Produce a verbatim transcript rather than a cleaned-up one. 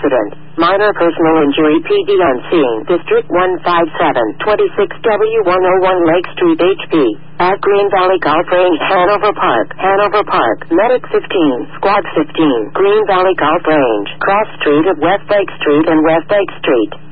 accident. Minor personal injury. P D on scene. District one five seven, twenty-six W one oh one Lake Street, H P. At Green Valley Golf Range, Hanover Park. Hanover Park. Medic fifteen, Squad fifteen. Green Valley Golf Range. Cross Street at West Lake Street and West Lake Street.